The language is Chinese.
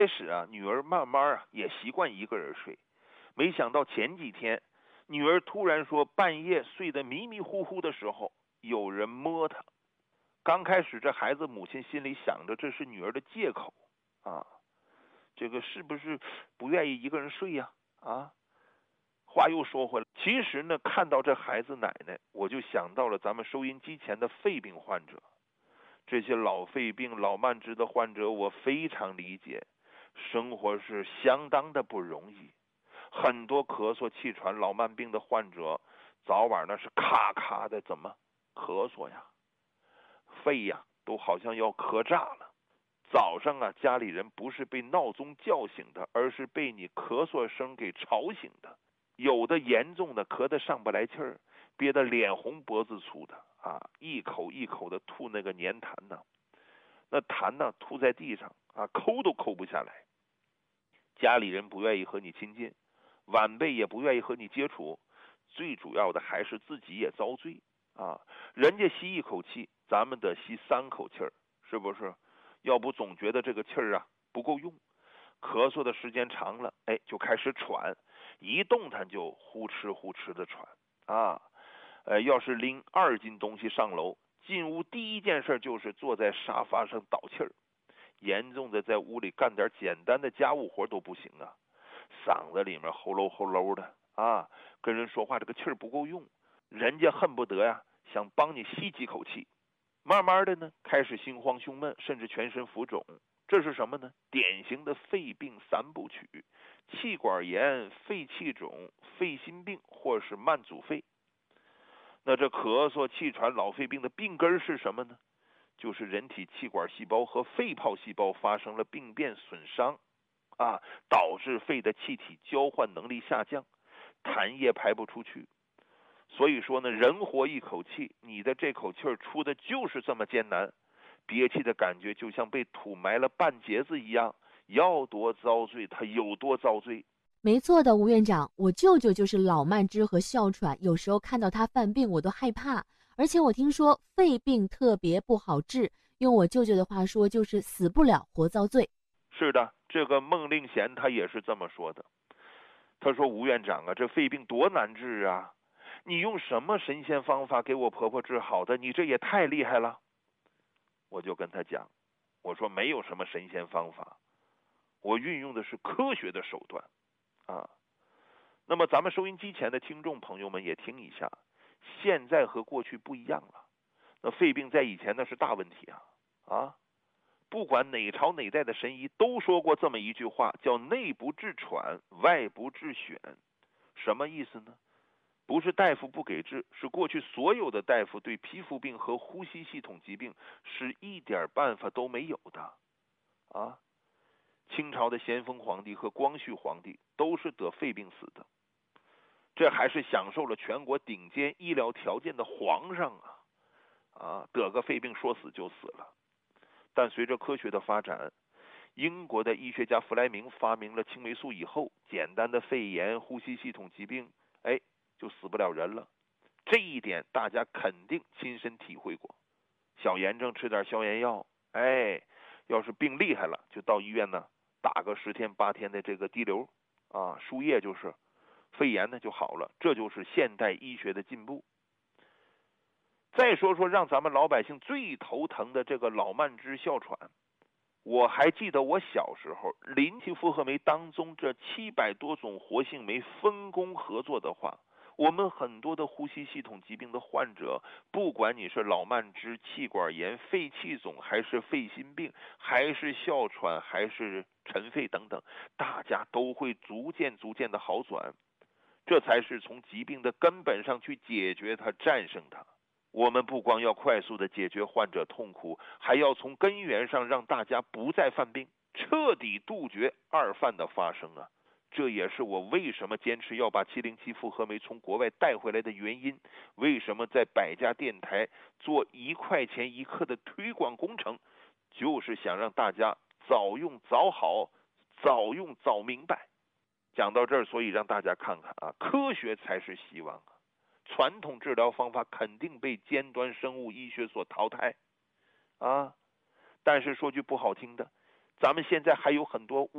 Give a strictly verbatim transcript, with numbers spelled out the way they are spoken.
开始啊，女儿慢慢啊也习惯一个人睡，没想到前几天，女儿突然说半夜睡得迷迷糊糊的时候，有人摸她。刚开始这孩子母亲心里想着这是女儿的借口啊，这个是不是不愿意一个人睡呀？啊，话又说回来，其实呢，看到这孩子奶奶，我就想到了咱们收音机前的肺病患者，这些老肺病、老慢支的患者，我非常理解，生活是相当的不容易。很多咳嗽、气喘、老慢病的患者，早晚那是咔咔的怎么咳嗽呀，肺呀都好像要咳炸了。早上啊，家里人不是被闹钟叫醒的，而是被你咳嗽声给吵醒的。有的严重的咳得上不来气儿，憋得脸红脖子粗的啊，一口一口的吐那个粘痰呢，那痰呢吐在地上啊，抠都抠不下来。家里人不愿意和你亲近，晚辈也不愿意和你接触，最主要的还是自己也遭罪啊。人家吸一口气，咱们得吸三口气儿，是不是？要不总觉得这个气儿啊不够用，咳嗽的时间长了，哎，就开始喘，一动弹就呼哧呼哧的喘啊。呃，要是拎二斤东西上楼，进屋第一件事就是坐在沙发上倒气儿。严重的在屋里干点简单的家务活都不行啊，嗓子里面齁喽齁喽的啊，跟人说话这个气儿不够用，人家恨不得呀想帮你吸几口气。慢慢的呢，开始心慌胸闷，甚至全身浮肿。这是什么呢？典型的肺病三部曲：气管炎、肺气肿、肺心病，或是慢阻肺。那这咳嗽、气喘、老肺病的病根是什么呢？就是人体气管细胞和肺泡细胞发生了病变损伤，啊，导致肺的气体交换能力下降，痰液排不出去。所以说呢，人活一口气，你的这口气儿出的就是这么艰难，憋气的感觉就像被土埋了半截子一样，要多遭罪他有多遭罪。 没错的，吴院长，我舅舅就是老慢支和哮喘，有时候看到他犯病我都害怕。而且我听说肺病特别不好治，用我舅舅的话说就是死不了活遭罪。 是的，这个孟令贤他也是这么说的。他说吴院长啊，这肺病多难治啊，你用什么神仙方法给我婆婆治好的？你这也太厉害了。我就跟他讲，我说没有什么神仙方法，我运用的是科学的手段啊。那么咱们收音机前的听众朋友们也听一下，现在和过去不一样了。那肺病在以前那是大问题啊啊！不管哪朝哪代的神医都说过这么一句话，叫内不治喘，外不治癣。什么意思呢？不是大夫不给治，是过去所有的大夫对皮肤病和呼吸系统疾病是一点办法都没有的啊。清朝的咸丰皇帝和光绪皇帝都是得肺病死的，这还是享受了全国顶尖医疗条件的皇上啊啊，得个肺病说死就死了。但随着科学的发展，英国的医学家弗莱明发明了青霉素以后，简单的肺炎、呼吸系统疾病，哎，就死不了人了。这一点大家肯定亲身体会过。小炎症吃点消炎药，哎，要是病厉害了，就到医院呢打个十天八天的这个滴流啊，输液就是，肺炎呢就好了。这就是现代医学的进步。再说说让咱们老百姓最头疼的这个老慢支、哮喘，我还记得我小时候，临气复合酶当中这七百多种活性酶分工合作的话，我们很多的呼吸系统疾病的患者，不管你是老慢支、气管炎、肺气肿，还是肺心病，还是哮喘，还是尘肺等等，大家都会逐渐逐渐的好转。这才是从疾病的根本上去解决它、战胜它。我们不光要快速的解决患者痛苦，还要从根源上让大家不再犯病，彻底杜绝二犯的发生啊！这也是我为什么坚持要把七零七复合酶从国外带回来的原因。为什么在百家电台做一块钱一克的推广工程，就是想让大家早用早好，早用早明白。讲到这儿，所以让大家看看啊，科学才是希望啊！传统治疗方法肯定被尖端生物医学所淘汰啊，但是说句不好听的， 咱们现在还有很多